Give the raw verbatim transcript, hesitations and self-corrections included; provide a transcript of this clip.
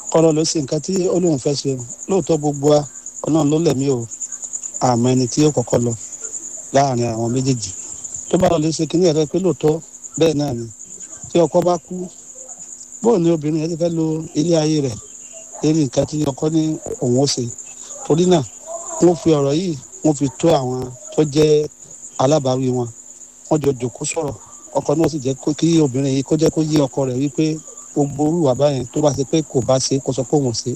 kọ́lọ́ ló ṣe nǹkan tí ó lóun fẹ́ ṣe lóòótọ́ gbogbo wa ọlọ́run ló lẹ̀mí o àmọ́ ẹni tí ó kọ́kọ́ lọ láàrin àwọn méjèèjì tó bá lọ lè ṣe kínní ẹ̀rẹ́ pé lóòótọ́ bẹ́ẹ̀ náà ni tí ọkọ bá kú bóun ni obìnrin yẹn ti fẹ́ lo ilé ayé rẹ̀ lérí nǹkan tí ọkọ ní òun ó ṣe torí náà wọ́n fi ọ̀rọ̀ yìí wọ́n fi tó àwọn tó jẹ́ alábàáwí wọn wọ́n jọ jòkó sọ̀rọ̀ ọkọ náà sì jẹ́ kí obìnrin yìí kó jẹ́ kó yí ọkọ rẹ̀ wípé gbogbo olúwa báyẹn tó bá ṣe pé kò bá ṣe kó sọ pé òun ṣe